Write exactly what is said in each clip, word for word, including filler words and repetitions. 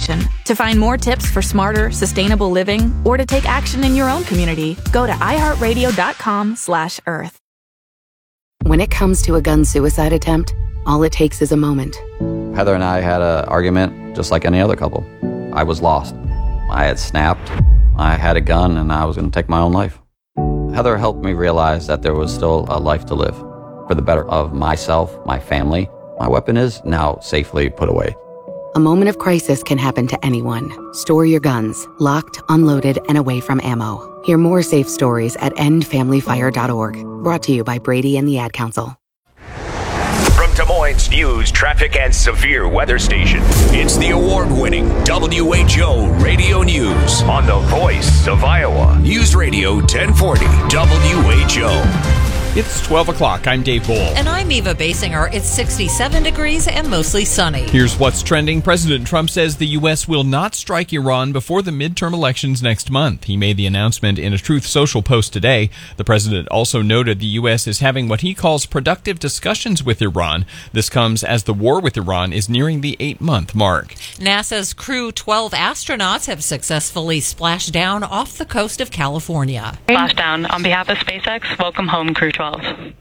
Foundation. To find more tips for smarter, sustainable living, or to take action in your own community, go to iheartradio.com slash earth. When it comes to a gun suicide attempt, all it takes is a moment. Heather and I had an argument just like any other couple. I was lost. I had snapped. I had a gun and I was going to take my own life. Heather helped me realize that there was still a life to live for the better of myself, my family. My weapon is now safely put away. A moment of crisis can happen to anyone. Store your guns, locked, unloaded, and away from ammo. Hear more safe stories at end family fire dot org. Brought to you by Brady and the Ad Council. From Des Moines News, traffic, and severe weather station, it's the award-winning W H O Radio News on the voice of Iowa. News Radio ten forty W H O. It's twelve o'clock. I'm Dave Bull. And I'm Eva Basinger. It's sixty-seven degrees and mostly sunny. Here's what's trending. President Trump says the U S will not strike Iran before the midterm elections next month. He made the announcement in a Truth Social post today. The president also noted the U S is having what he calls productive discussions with Iran. This comes as the war with Iran is nearing the eight-month mark. NASA's Crew twelve astronauts have successfully splashed down off the coast of California. Splashdown. On behalf of SpaceX, welcome home, Crew twelve.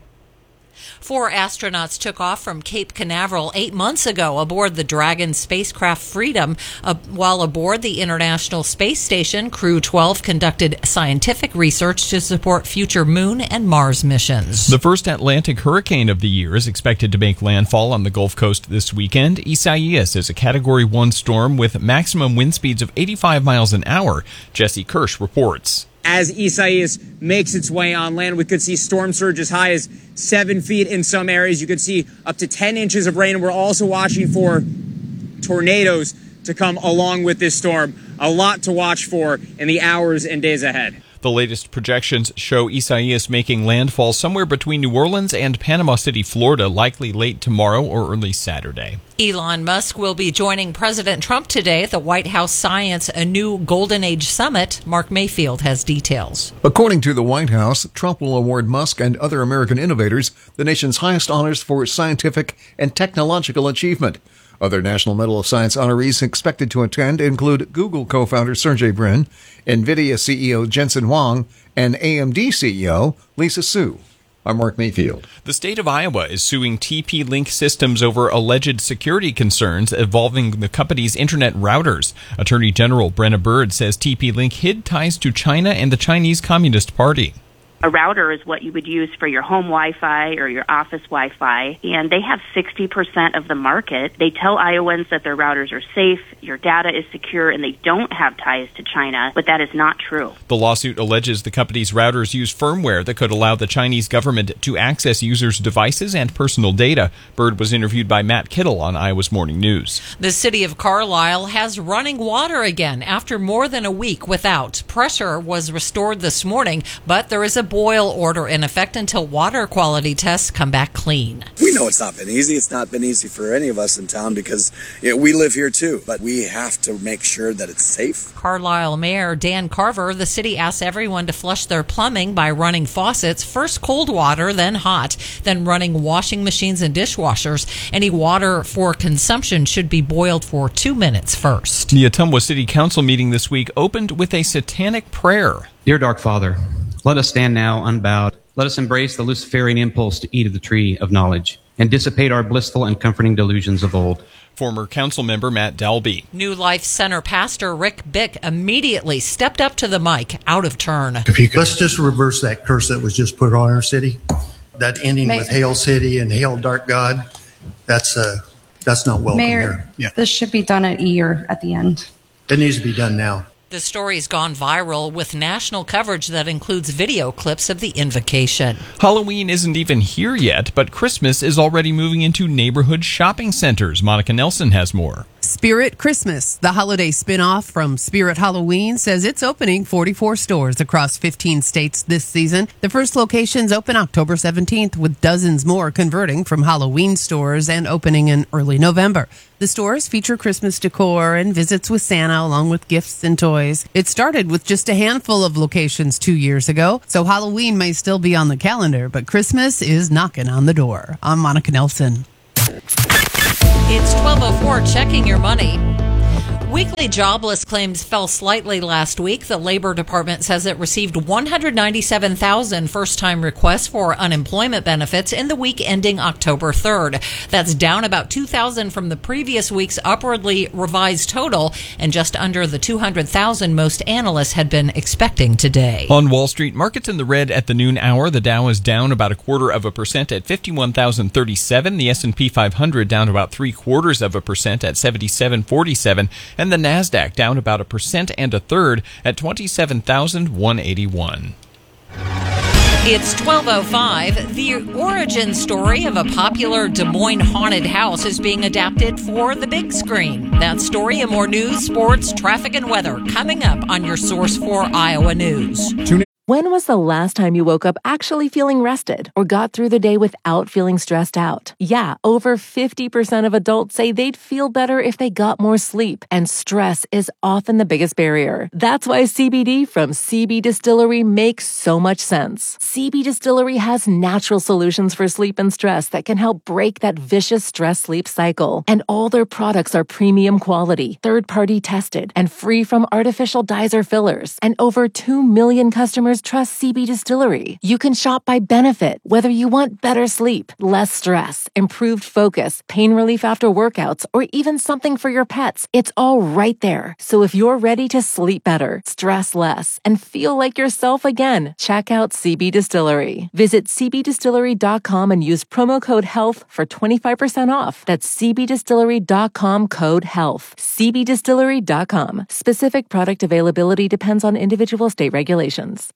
Four astronauts took off from Cape Canaveral eight months ago aboard the Dragon spacecraft Freedom. Uh, while aboard the International Space Station, Crew twelve conducted scientific research to support future Moon and Mars missions. The first Atlantic hurricane of the year is expected to make landfall on the Gulf Coast this weekend. Isaias is a Category one storm with maximum wind speeds of eighty-five miles an hour. Jesse Kirsch reports. As Isaias makes its way on land, we could see storm surge as high as seven feet in some areas. You could see up to ten inches of rain. We're also watching for tornadoes to come along with this storm. A lot to watch for in the hours and days ahead. The latest projections show Isaias making landfall somewhere between New Orleans and Panama City, Florida, likely late tomorrow or early Saturday. Elon Musk will be joining President Trump today at the White House Science A New Golden Age Summit. Mark Mayfield has details. According to the White House, Trump will award Musk and other American innovators the nation's highest honors for scientific and technological achievement. Other National Medal of Science honorees expected to attend include Google co-founder Sergey Brin, NVIDIA C E O Jensen Huang, and A M D C E O Lisa Su. I'm Mark Mayfield. The state of Iowa is suing T P-Link Systems over alleged security concerns involving the company's internet routers. Attorney General Brenna Bird says T P-Link hid ties to China and the Chinese Communist Party. A router is what you would use for your home Wi-Fi or your office Wi-Fi, and they have sixty percent of the market. They tell Iowans that their routers are safe, your data is secure, and they don't have ties to China, but that is not true. The lawsuit alleges the company's routers use firmware that could allow the Chinese government to access users' devices and personal data. Bird was interviewed by Matt Kittle on Iowa's Morning News. The city of Carlisle has running water again after more than a week without. Pressure was restored this morning, but there is a boil order in effect until water quality tests come back clean. We know it's not been easy. It's not been easy for any of us in town because you know, we live here too, but we have to make sure that it's safe. Carlisle Mayor Dan Carver, the city asks everyone to flush their plumbing by running faucets, first cold water, then hot, then running washing machines and dishwashers. Any water for consumption should be boiled for two minutes first. The Ottumwa City Council meeting this week opened with a satanic prayer. Dear Dark Father, let us stand now unbowed. Let us embrace the Luciferian impulse to eat of the tree of knowledge and dissipate our blissful and comforting delusions of old. Former council member Matt Dalby. New Life Center pastor Rick Bick immediately stepped up to the mic, out of turn. If you could, let's just reverse that curse that was just put on our city. That ending Mayor, with Hail City and Hail Dark God, that's uh, that's not welcome Mayor, here. Yeah. This should be done at E R at the end. It needs to be done now. The story's gone viral with national coverage that includes video clips of the invocation. Halloween isn't even here yet, but Christmas is already moving into neighborhood shopping centers. Monica Nelson has more. Spirit Christmas, the holiday spin-off from Spirit Halloween, says it's opening forty-four stores across fifteen states this season. The first locations open October seventeenth, with dozens more converting from Halloween stores and opening in early November. The stores feature Christmas decor and visits with Santa along with gifts and toys. It started with just a handful of locations two years ago, so Halloween may still be on the calendar, but Christmas is knocking on the door. I'm Monica Nelson. It's twelve oh four, checking your money. Weekly jobless claims fell slightly last week. The Labor Department says it received one hundred ninety-seven thousand first-time requests for unemployment benefits in the week ending October third. That's down about two thousand from the previous week's upwardly revised total and just under the two hundred thousand most analysts had been expecting today. On Wall Street, markets in the red at the noon hour. The Dow is down about a quarter of a percent at fifty-one thousand thirty-seven. The S and P five hundred down about three quarters of a percent at seventy-seven forty-seven. And the NASDAQ down about a percent and a third at twenty-seven thousand one hundred eighty-one. It's twelve oh five. The origin story of a popular Des Moines haunted house is being adapted for the big screen. That story and more news, sports, traffic, and weather coming up on your source for Iowa News. When was the last time you woke up actually feeling rested or got through the day without feeling stressed out? Yeah, over fifty percent of adults say they'd feel better if they got more sleep, and stress is often the biggest barrier. That's why C B D from C B Distillery makes so much sense. C B Distillery has natural solutions for sleep and stress that can help break that vicious stress-sleep cycle. And all their products are premium quality, third-party tested, and free from artificial dyes or fillers. And over two million customers trust C B Distillery. You can shop by benefit, whether you want better sleep, less stress, improved focus, pain relief after workouts, or even something for your pets. It's all right there. So if you're ready to sleep better, stress less, and feel like yourself again, check out C B Distillery. Visit c b distillery dot com and use promo code HEALTH for twenty-five percent off. That's c b distillery dot com code HEALTH. c b distillery dot com. Specific product availability depends on individual state regulations.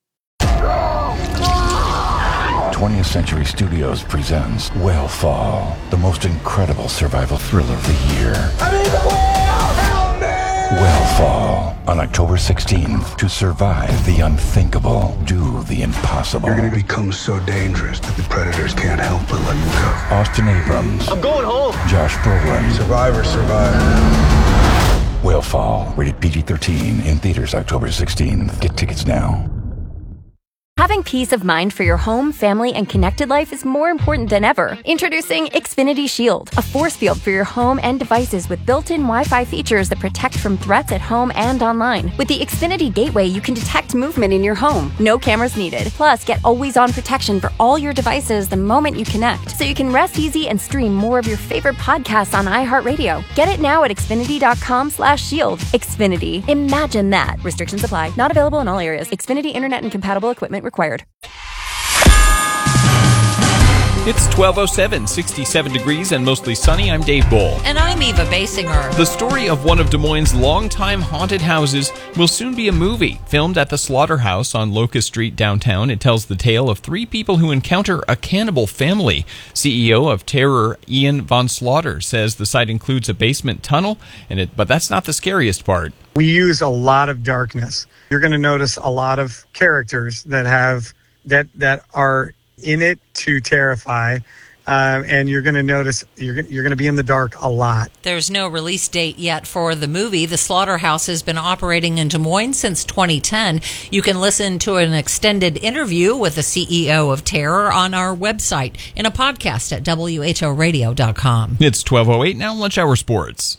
twentieth Century Studios presents Whale-Fall, the most incredible survival thriller of the year. I need the whale! Help me! Whale-Fall, on October sixteenth. To survive the unthinkable, do the impossible. You're gonna become so dangerous that the predators can't help but let you go. Austin Abrams. I'm going home! Josh Brolin. Survivor, survivor. Whale-Fall, rated P G thirteen, in theaters October sixteenth. Get tickets now. Having peace of mind for your home, family, and connected life is more important than ever. Introducing Xfinity Shield, a force field for your home and devices with built-in Wi-Fi features that protect from threats at home and online. With the Xfinity Gateway, you can detect movement in your home. No cameras needed. Plus, get always-on protection for all your devices the moment you connect, so you can rest easy and stream more of your favorite podcasts on iHeartRadio. Get it now at xfinity dot com slash shield. Xfinity. Imagine that. Restrictions apply. Not available in all areas. Xfinity Internet and compatible equipment required. It's twelve oh seven, sixty-seven degrees and mostly sunny. I'm Dave Bull. And I'm Eva Basinger. The story of one of Des Moines' longtime haunted houses will soon be a movie. Filmed at the Slaughterhouse on Locust Street downtown, it tells the tale of three people who encounter a cannibal family. C E O of Terror, Ian Von Slaughter, says the site includes a basement tunnel, and it, but that's not the scariest part. We use a lot of darkness. You're going to notice a lot of characters that have that that are in it to terrify, uh, and you're going to notice you're you're going to be in the dark a lot. There's no release date yet for the movie. The Slaughterhouse has been operating in Des Moines since twenty ten. You can listen to an extended interview with the C E O of Terror on our website in a podcast at w h o radio dot com. It's twelve oh eight now. Lunch Hour Sports.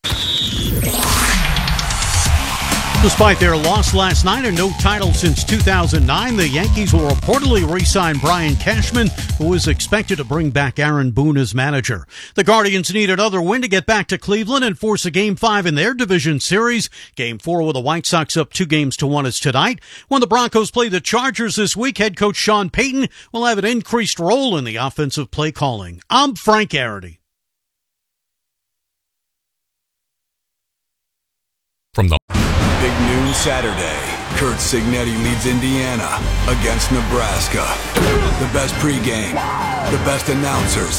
Despite their loss last night and no title since two thousand nine, the Yankees will reportedly re-sign Brian Cashman, who is expected to bring back Aaron Boone as manager. The Guardians need another win to get back to Cleveland and force a Game five in their division series. Game four with the White Sox up two games to one is tonight. When the Broncos play the Chargers this week, head coach Sean Payton will have an increased role in the offensive play calling. I'm Frank Arity. From the Big noon Saturday, Kurt Signetti leads Indiana against Nebraska. The best pregame, the best announcers.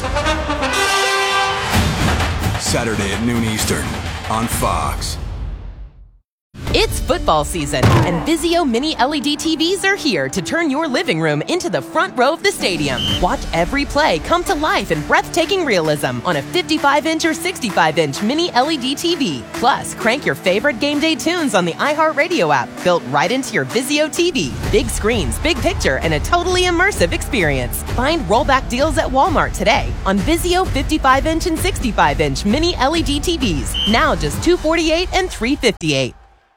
Saturday at noon Eastern on Fox. It's football season, and Vizio Mini L E D T Vs are here to turn your living room into the front row of the stadium. Watch every play come to life in breathtaking realism on a fifty-five inch or sixty-five inch Mini L E D T V. Plus, crank your favorite game day tunes on the iHeartRadio app, built right into your Vizio T V. Big screens, big picture, and a totally immersive experience. Find rollback deals at Walmart today on Vizio fifty-five inch and sixty-five inch Mini L E D T Vs. Now just two hundred forty-eight dollars and three hundred fifty-eight dollars.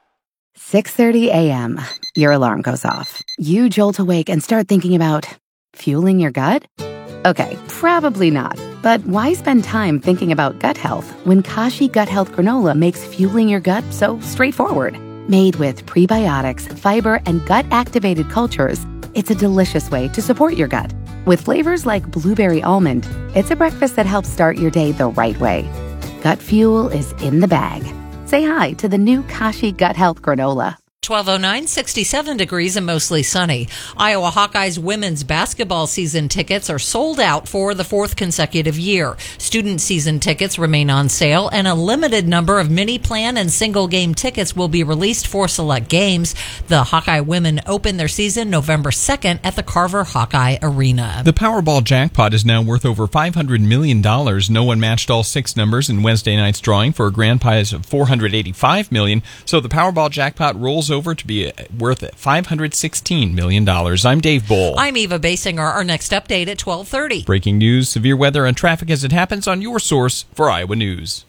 six thirty a.m. Your alarm goes off. You jolt awake and start thinking about fueling your gut? Okay, probably not. But why spend time thinking about gut health when Kashi Gut Health Granola makes fueling your gut so straightforward? Made with prebiotics, fiber, and gut-activated cultures, it's a delicious way to support your gut. With flavors like blueberry almond, it's a breakfast that helps start your day the right way. Gut fuel is in the bag. Say hi to the new Kashi Gut Health Granola. twelve oh nine, sixty-seven degrees and mostly sunny. Iowa Hawkeyes women's basketball season tickets are sold out for the fourth consecutive year. Student season tickets remain on sale, and a limited number of mini-plan and single-game tickets will be released for select games. The Hawkeye women open their season November second at the Carver Hawkeye Arena. The Powerball jackpot is now worth over five hundred million dollars. No one matched all six numbers in Wednesday night's drawing for a grand prize of four hundred eighty-five million dollars, so the Powerball jackpot rolls over to be worth five hundred sixteen million dollars. I'm Dave Bull. I'm Eva Basinger. Our next update at twelve thirty. Breaking news, severe weather, and traffic as it happens on your source for Iowa News.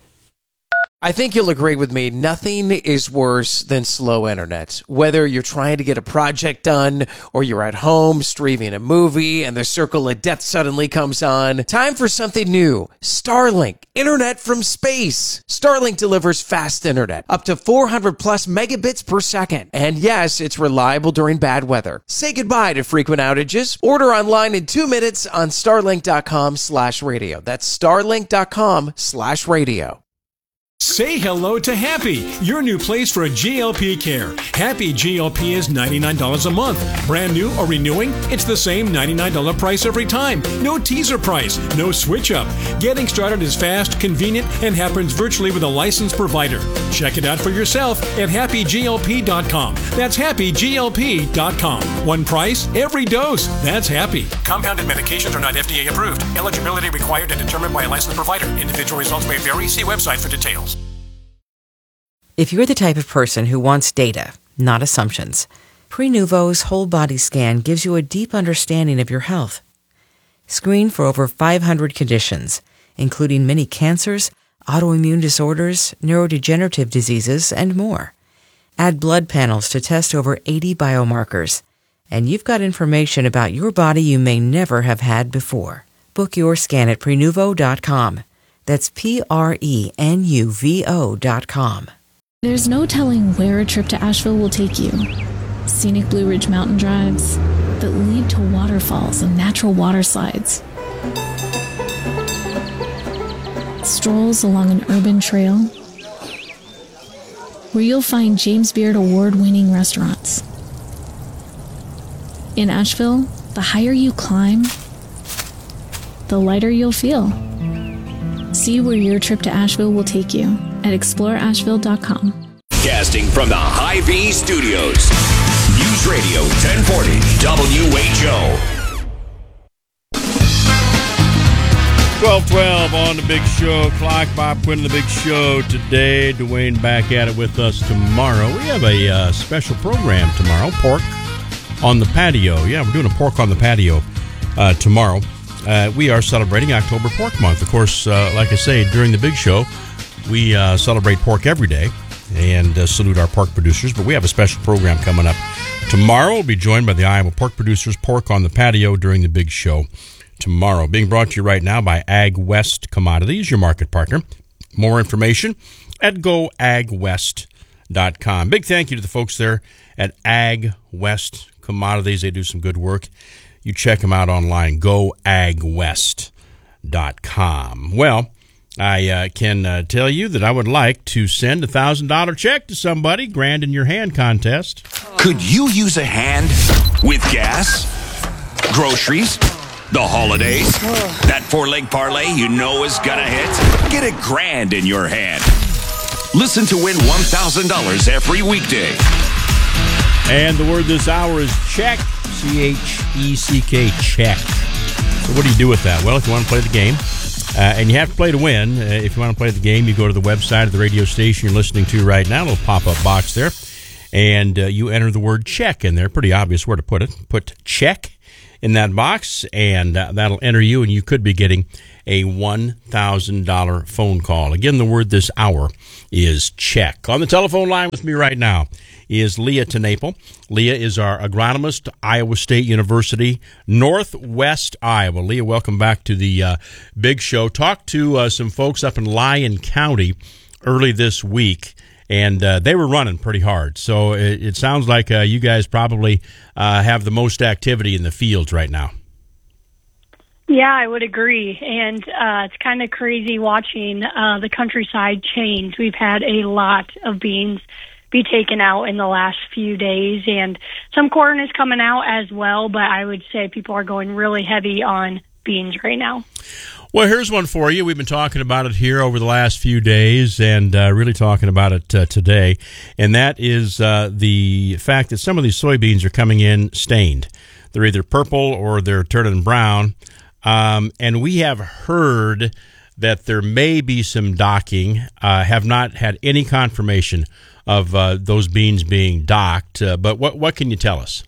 I think you'll agree with me, nothing is worse than slow internet. Whether you're trying to get a project done or you're at home streaming a movie and the circle of death suddenly comes on, time for something new. Starlink, internet from space. Starlink delivers fast internet, up to four hundred plus megabits per second. And yes, it's reliable during bad weather. Say goodbye to frequent outages. Order online in two minutes on starlink.com slash radio. That's starlink.com slash radio. Say hello to Happy, your new place for G L P care. Happy G L P is ninety-nine dollars a month. Brand new or renewing, it's the same ninety-nine dollars price every time. No teaser price, no switch up. Getting started is fast, convenient, and happens virtually with a licensed provider. Check it out for yourself at happy G L P dot com. That's happy G L P dot com. One price, every dose. That's Happy. Compounded medications are not F D A approved. Eligibility required and determined by a licensed provider. Individual results may vary. See website for details. If you're the type of person who wants data, not assumptions, Prenuvo's whole body scan gives you a deep understanding of your health. Screen for over five hundred conditions, including many cancers, autoimmune disorders, neurodegenerative diseases, and more. Add blood panels to test over eighty biomarkers, and you've got information about your body you may never have had before. Book your scan at Prenuvo dot com. That's P R E N U V O dot com. There's no telling where a trip to Asheville will take you. Scenic Blue Ridge mountain drives that lead to waterfalls and natural water slides. Strolls along an urban trail where you'll find James Beard award-winning restaurants. In Asheville, the higher you climb, the lighter you'll feel. See where your trip to Asheville will take you at explore asheville dot com. Casting from the Hy-Vee Studios. News Radio ten forty W H O. twelve twelve on the Big Show clock. Bob Quinn on the Big Show today. Dwayne back at it with us tomorrow. We have a uh, special program tomorrow. Pork on the patio. Yeah, we're doing a pork on the patio uh, tomorrow. Uh, we are celebrating October Pork Month. Of course, uh, like I say, during the Big Show, we uh, celebrate pork every day and uh, salute our pork producers. But we have a special program coming up tomorrow. We'll be joined by the Iowa pork producers, Pork on the Patio, during the Big Show tomorrow. Being brought to you right now by Ag West Commodities, your market partner. More information at go ag west dot com. Big thank you to the folks there at Ag West Commodities. They do some good work. You check them out online, go ag west dot com. Well, I uh, can uh, tell you that I would like to send a one thousand dollars check to somebody. Grand in your hand contest. Could you use a hand with gas, groceries, the holidays? That four-leg parlay you know is gonna hit? Get a grand in your hand. Listen to win one thousand dollars every weekday. And the word this hour is check, C H E C K, check. So what do you do with that? Well, if you want to play the game, uh, and you have to play to win. Uh, if you want to play the game, you go to the website of the radio station you're listening to right now. A little pop-up box there. And uh, you enter the word check in there. Pretty obvious where to put it. Put check in that box, and uh, that'll enter you, and you could be getting a one thousand dollars phone call. Again, the word this hour is check. On the telephone line with me right now is Leah TeNapel. Leah is our agronomist, Iowa State University, Northwest Iowa. Leah, welcome back to the uh, big show. Talked to uh, some folks up in Lyon County early this week, and uh, they were running pretty hard. So it, it sounds like uh, you guys probably uh, have the most activity in the fields right now. Yeah, I would agree. And uh, it's kind of crazy watching uh, the countryside change. We've had a lot of beans be taken out in the last few days, and some corn is coming out as well, but I would say people are going really heavy on beans right now. Well, here's one for you. We've been talking about it here over the last few days, and uh, really talking about it uh, today, and that is uh, the fact that some of these soybeans are coming in stained. They're either purple or they're turning brown, um, and we have heard that there may be some docking. Uh, have not had any confirmation of uh, those beans being docked, uh, but what what can you tell us?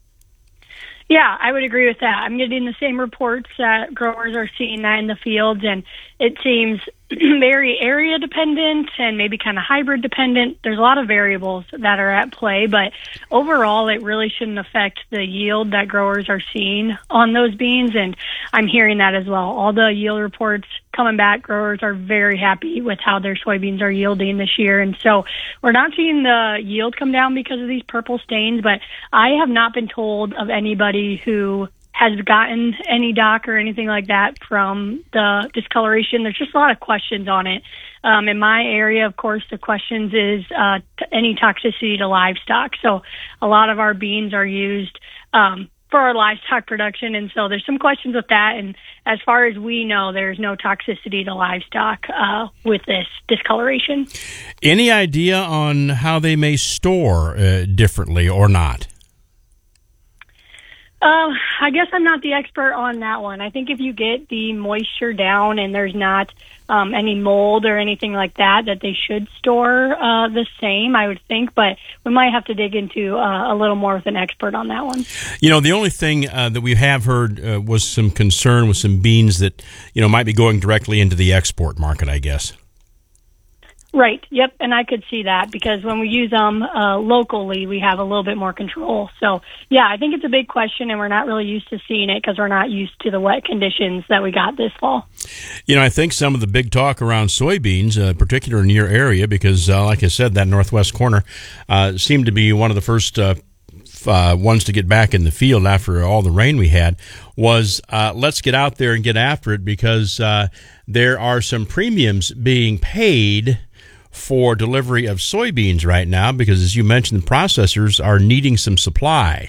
Yeah, I would agree with that. I'm getting the same reports that growers are seeing that in the fields, and it seems very area dependent and maybe kind of hybrid dependent. There's a lot of variables that are at play, but overall it really shouldn't affect the yield that growers are seeing on those beans, and I'm hearing that as well. All the yield reports coming back, growers are very happy with how their soybeans are yielding this year, and so we're not seeing the yield come down because of these purple stains, but I have not been told of anybody who has gotten any dock or anything like that from the discoloration. There's just a lot of questions on it. Um, in my area, of course, the questions is uh, t- any toxicity to livestock. So a lot of our beans are used um, for our livestock production, and so there's some questions with that. And as far as we know, there's no toxicity to livestock uh, with this discoloration. Any idea on how they may store uh, differently or not? Uh, I guess I'm not the expert on that one. I think if you get the moisture down and there's not um, any mold or anything like that, that they should store uh, the same, I would think. But we might have to dig into uh, a little more with an expert on that one. You know, the only thing uh, that we have heard uh, was some concern with some beans that, you know, might be going directly into the export market, I guess. Right. Yep. And I could see that because when we use them uh, locally, we have a little bit more control. So, yeah, I think it's a big question, and we're not really used to seeing it because we're not used to the wet conditions that we got this fall. You know, I think some of the big talk around soybeans, uh, particularly in your area, because, uh, like I said, that northwest corner uh, seemed to be one of the first uh, uh, ones to get back in the field after all the rain we had, was uh, let's get out there and get after it because uh, there are some premiums being paid for delivery of soybeans right now because, as you mentioned, the processors are needing some supply.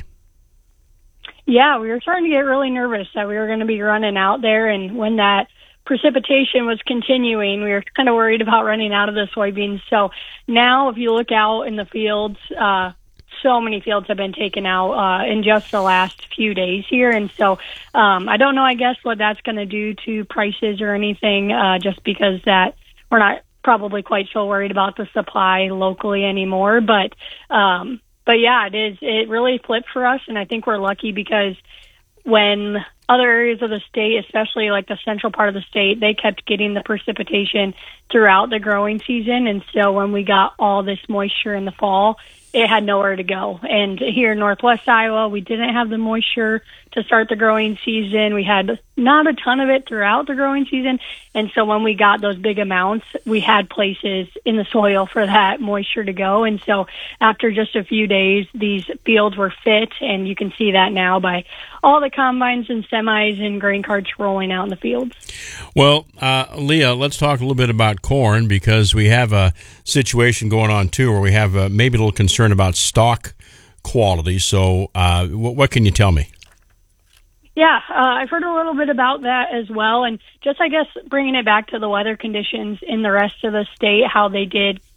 Yeah, we were starting to get really nervous that we were going to be running out there, and when that precipitation was continuing, we were kind of worried about running out of the soybeans. So now if you look out in the fields, uh, so many fields have been taken out uh, in just the last few days here, and so um, I don't know, I guess, what that's going to do to prices or anything, uh, just because that we're not probably quite so worried about the supply locally anymore. But, um, but yeah, it is, it really flipped for us. And I think we're lucky because when other areas of the state, especially like the central part of the state, they kept getting the precipitation throughout the growing season. And so when we got all this moisture in the fall, it had nowhere to go. And here in Northwest Iowa, we didn't have the moisture to start the growing season. We had not a ton of it throughout the growing season. And so when we got those big amounts, we had places in the soil for that moisture to go. And so after just a few days, these fields were fit. And you can see that now by all the combines and semis and grain carts rolling out in the fields. Well, uh, Leah, let's talk a little bit about corn because we have a situation going on, too, where we have uh, maybe a little concern about stalk quality. So uh, what, what can you tell me? Yeah, uh, I've heard a little bit about that as well. And just, I guess, bringing it back to the weather conditions in the rest of the state, how they did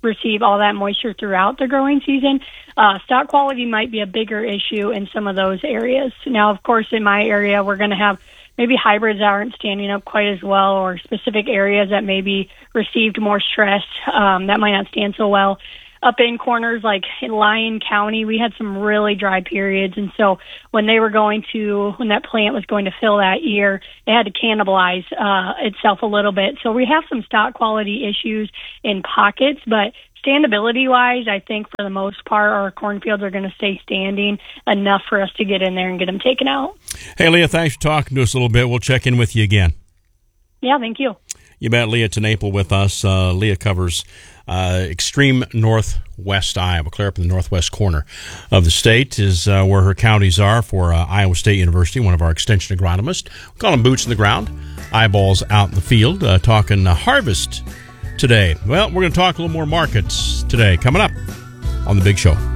receive all that moisture throughout the growing season. Uh, stock quality might be a bigger issue in some of those areas. Now, of course, in my area, we're going to have maybe hybrids that aren't standing up quite as well, or specific areas that maybe received more stress um, that might not stand so well. Up in corners like in Lyon County, we had some really dry periods. And so when they were going to, when that plant was going to fill that year, it had to cannibalize uh, itself a little bit. So we have some stock quality issues in pockets, but standability-wise, I think for the most part, our cornfields are going to stay standing enough for us to get in there and get them taken out. Hey, Leah, thanks for talking to us a little bit. We'll check in with you again. Yeah, thank you. You bet. Leah TeNapel with us. Uh, Leah covers uh, extreme northwest Iowa, clear up in the northwest corner of the state is uh, where her counties are for uh, Iowa State University, one of our extension agronomists. We call them boots in the ground, eyeballs out in the field, uh, talking uh, harvest today. Well, we're going to talk a little more markets today, coming up on The Big Show.